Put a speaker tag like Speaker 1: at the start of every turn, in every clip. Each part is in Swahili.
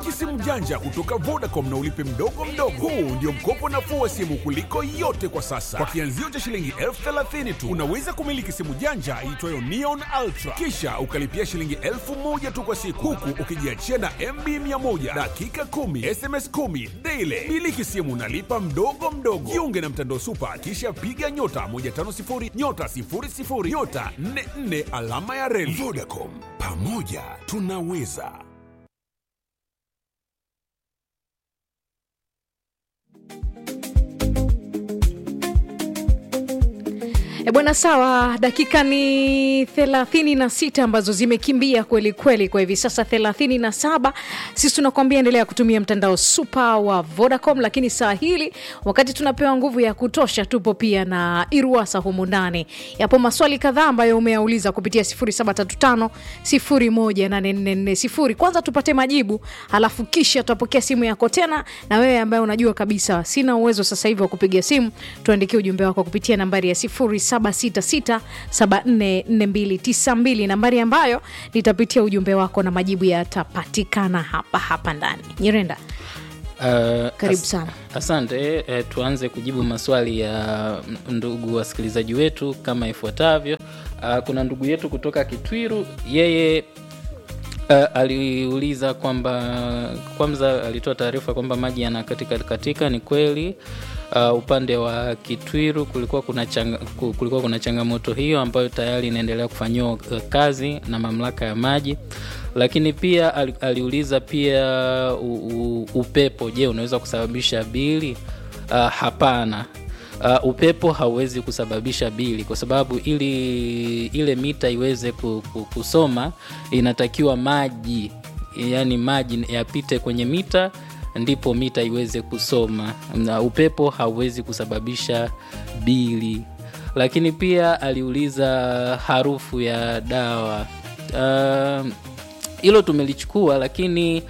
Speaker 1: Miliki simu janja kutoka Vodacom na ulipe mdogo mdogo. Huu ndio mkopo nafuu wa simu kuliko yote kwa sasa. Kwa kianzio cha shilingi 30,000 tu unaweza kumiliki simu janja iitwayo Neon Ultra, kisha ukalipia shilingi 1,000 tu kwa siku, huku ukijiachia na MB 100 dakika 10 SMS 10 daily. Miliki simu nalipa mdogo mdogo. Jiunge na mtandao Super, kisha piga nyota 150 nyota 00 nyota 44 alama ya reli. Vodacom, pamoja tunaweza.
Speaker 2: Bwana sawa, dakika ni 36 ambazo zimekimbia kweli kweli. Kwa hivi sasa 37 sisi tunakwambia endelea kutumia mtandao Super wa Vodacom, lakini saa hili wakati tunapewa nguvu ya kutosha tupo pia na Iruwasa humu ndani. Yapo maswali kadhaa ambayo umeyauliza kupitia 0735018440. Kwanza tupate majibu, halafu kisha tutapokea simu yako tena, na wewe ambaye unajua kabisa sina uwezo sasa hivi wa kupiga simu, tuandikie ujumbe wako kupitia nambari ya 0766744292, nambari ambayo nitapitia ujumbe wako na majibu yatapatikana hapa ndani. Nyirenda, karibu sana.
Speaker 3: Asante. Tuanze kujibu maswali ya ndugu wasikilizaji wetu kama ifuatavyo. Kuna ndugu yetu kutoka Kitwiru, yeye aliuliza kwamba kwanza alitoa taarifa kwamba maji yanakatika. Ni kweli, upande wa Kitwiru kulikuwa kuna changamoto hiyo ambayo tayari inaendelea kufanywa kazi na mamlaka ya maji. Lakini pia aliuliza pia upepo, je, unaweza kusababisha bili? Hapana. Upepo hauwezi kusababisha bili, kwa sababu ile mita iweze kusoma inatakiwa maji yapite kwenye mita ndipo mita iweze kusoma, na upepo hauwezi kusababisha bili. Lakini pia aliuliza harufu ya dawa. Hilo tumelichukua, lakini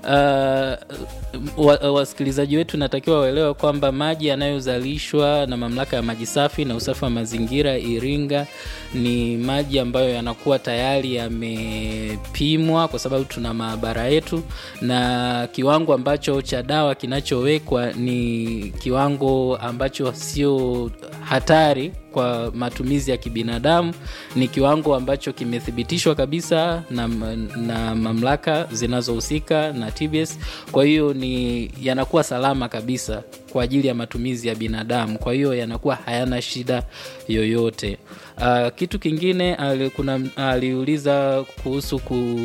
Speaker 3: wasikilizaji wetu natakiwa waelewe kwamba maji yanayozalishwa na mamlaka ya maji safi na usafi wa mazingira Iringa ni maji ambayo yanakuwa tayari yamepimwa, kwa sababu tuna maabara yetu, na kiwango ambacho cha dawa kinachowekwa ni kiwango ambacho sio hatari kwa matumizi ya kibinadamu. Ni kiwango ambacho kimethibitishwa kabisa na mamlaka zinazohusika na TBS. Kwa hiyo yanakuwa salama kabisa kwa ajili ya matumizi ya binadamu. Kwa hiyo yanakuwa hayana shida yoyote. Kitu kingine aliuliza kuhusu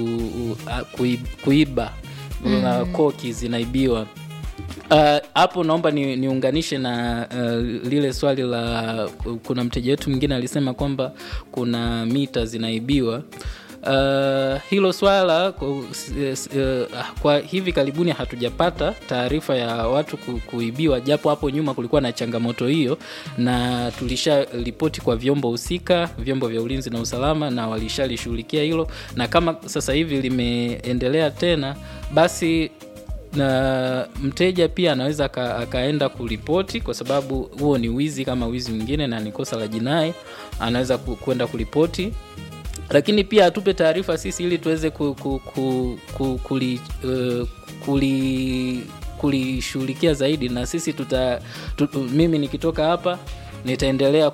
Speaker 3: kuiba na koki zinaibiwa. Hapo naomba niunganishe na lile swali la kuna mteja wetu mwingine alisema kwamba kuna mita zinaibiwa. Hilo swala kwa hivi karibuni hatujapata taarifa ya watu kuibiwa, japo hapo nyuma kulikuwa na changamoto hiyo na tulisharipoti kwa vyombo husika, vyombo vya ulinzi na usalama, na walishalishughulikia hilo, na kama sasa hivi limeendelea tena, basi na mteja pia anaweza akaenda kuripoti, kwa sababu huo ni wizi kama wizi mwingine na ni kosa la jinai, anaweza kwenda kuripoti. Lakini pia atupe taarifa sisi ili tuweze kulishughulikia zaidi, na sisi mimi nikitoka hapa nitaendelea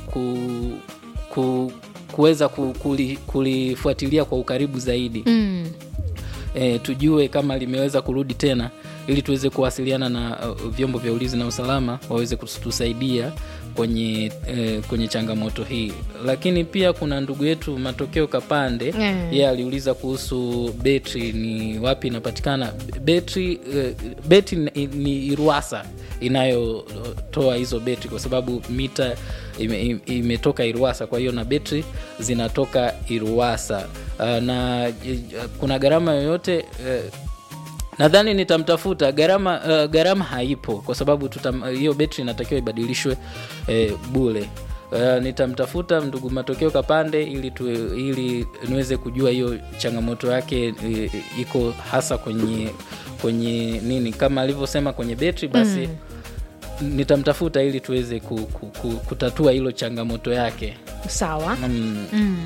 Speaker 3: kuweza kulifuatilia kwa ukaribu zaidi. Tujue kama limeweza kurudi tena, ili tuweze kuwasiliana na vyombo vya ulinzi na usalama waweze kutusaidia kwenye changamoto hii. Lakini pia kuna ndugu yetu Matokeo Kapande, yeye aliuliza kuhusu betri, ni wapi inapatikana betri. Betri ni Iruwasa inayotoa hizo betri, kwa sababu mita imetoka Iruwasa, kwa hiyo na betri zinatoka Iruwasa. Na kuna gharama yoyote? Nadhani nitamtafuta. Gharama haipo, kwa sababu hiyo betri inatakiwa ibadilishwe bure. Nitamtafuta ndugu Matokeo Kapande ili niweze kujua hiyo changamoto yake iko hasa kwenye nini. Kama alivyosema kwenye betri, basi nitamtafuta ili tuweze kutatua hilo changamoto yake.
Speaker 2: Sawa.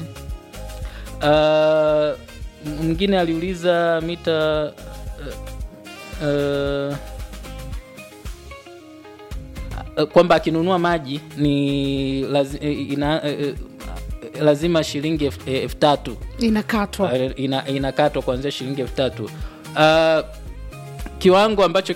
Speaker 3: Mwingine aliuliza kwamba akinunua maji ni lazima shilingi 3,000 inakatwa kuanzia shilingi 3,000. Kiwango ambacho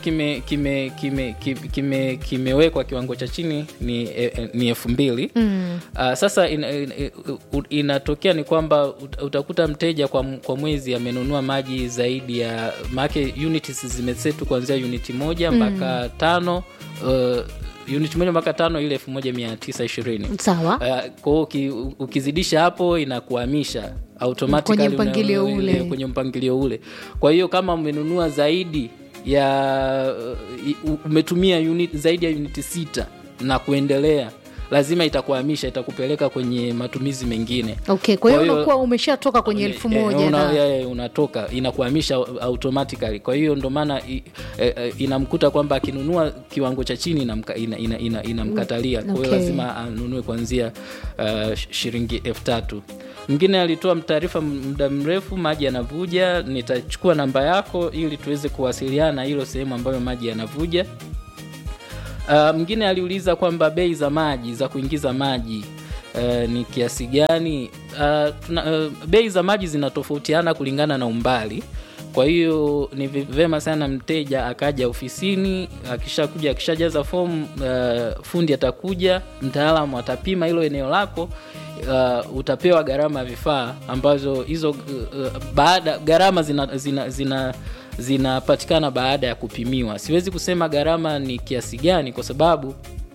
Speaker 3: kimewekwa kiwango cha chini ni 2,000. Sasa inatokea ni kwamba utakuta mteja kwa mwezi amenunua maji zaidi ya maana units zimesetu kuanzia unit 1 mpaka 5, unit 1 mpaka 5 ile 1920.
Speaker 2: Sawa.
Speaker 3: Kwa hiyo ukizidisha hapo inakuhamisha automatically kwenye mpangilio ule. Kwa hiyo kama umenunua zaidi ya umetumia unit zaidi ya unit 6 na kuendelea, lazima itakuhamisha, itakupeleka kwenye matumizi mengine.
Speaker 2: Okay, kwa hiyo unakuwa umeshatoka kwenye 1,000
Speaker 3: unatoka, inakuhamisha automatically. Kwa hiyo ndo maana inamkuta kwamba akinunua kiwango cha chini inamkatalia. Kwa hiyo lazima anunue kuanzia shilingi 3,000. Mwingine alitoa taarifa muda mrefu maji yanavuja. Nitachukua namba yako ili tuweze kuwasiliana hilo sehemu ambayo maji yanavuja. Mwingine aliuliza kwamba bei za maji za kuingiza maji ni kiasi gani. Bei za maji zinatofautiana kulingana na umbali. Kwa hiyo ni vema sana mteja akaja ofisini, akishajaza form, fundi atakuja, mtaalamu atapima hilo eneo lako. Utapewa gharama ya vifaa ambazo hizo gharama zinapatikana baada ya kupimiwa. Siwezi kusema gharama ni kiasi gani kwa sababu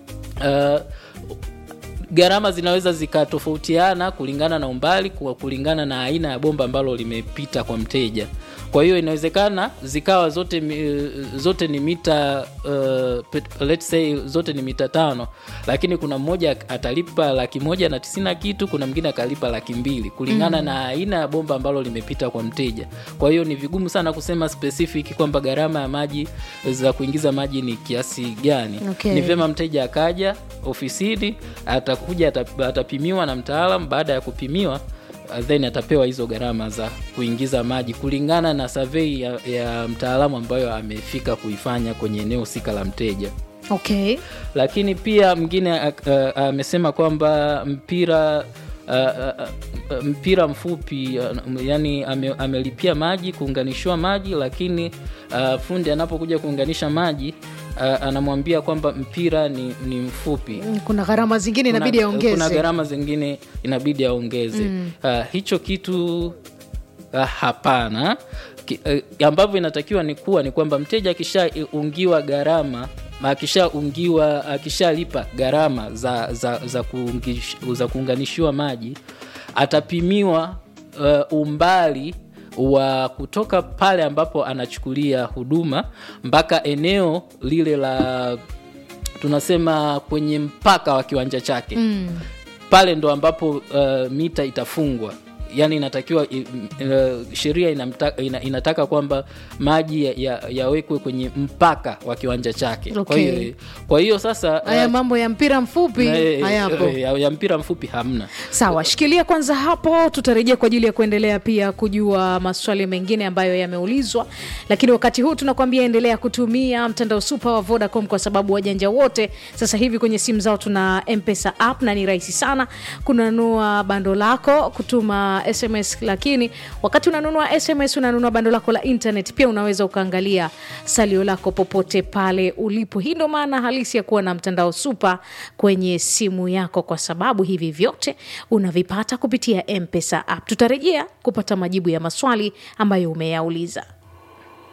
Speaker 3: gharama zinaweza zikatofautiana kulingana na umbali, kulingana na aina ya bomba ambalo limepita kwa mteja. Kwa hiyo inawezekana zikawa zote ni mita let's say zote ni mita 5, lakini kuna mmoja atalipa 190 kitu, kuna mwingine akalipa 200 kulingana na aina ya bomba ambalo limepita kwa mteja. Kwa hiyo ni vigumu sana kusema specific kwamba gharama ya maji za kuingiza maji ni kiasi gani.
Speaker 2: Okay.
Speaker 3: Ni vyema mteja akaja ofisini, atakuja atapimiwa na mtaalamu. Baada ya kupimiwa then atapewa hizo gharama za kuingiza maji kulingana na survey ya mtaalamu ambayo amefika kuifanya kwenye eneo husika la mteja.
Speaker 2: Okay.
Speaker 3: Lakini pia mwingine amesema kwamba mpira mfupi, yani amelipia maji, kuunganishwa maji, lakini fundi anapokuja kuunganisha maji anamwambia kwamba mpira ni mfupi.
Speaker 2: Kuna gharama zingine inabidi aongeze.
Speaker 3: Kuna gharama zingine inabidi aongeze. Hicho kitu hapana. Ambavyo inatakiwa ni kwamba mteja akishaungiwa gharama, akishalipa gharama za kuunganishiwa maji, atapimiwa umbali wa kutoka pale ambapo anachukulia huduma mpaka eneo lile la tunasema kwenye mpaka wa kiwanja chake. Pale ndo ambapo mita itafungwa. Yani inatakiwa sheria inataka kwamba maji yawekwe kwenye mpaka wa kiwanja chake.
Speaker 2: Okay.
Speaker 3: Kwa hiyo sasa
Speaker 2: haya mambo ya mpira mfupi hayapo.
Speaker 3: Ya mpira mfupi hamna.
Speaker 2: Sawa, shikilia kwanza hapo, tutarejea kwa ajili ya kuendelea pia kujua maswali mengine ambayo yameulizwa. Lakini wakati huu tunakwambia endelea kutumia mtandao super wa Vodacom kwa sababu wajanja wote sasa hivi kwenye simu zao tuna M-Pesa app na ni rahisi sana kununua bando lako, kutuma SMS, lakini wakati unanunua SMS unanunua bando lako la internet pia unaweza ukaangalia salio lako popote pale ulipo. Hii ndio maana halisi ya kuwa na mtandao super kwenye simu yako, kwa sababu hivi vyote unavipata kupitia M-Pesa app. Tutarejea kupata majibu ya maswali ambayo umeyauliza.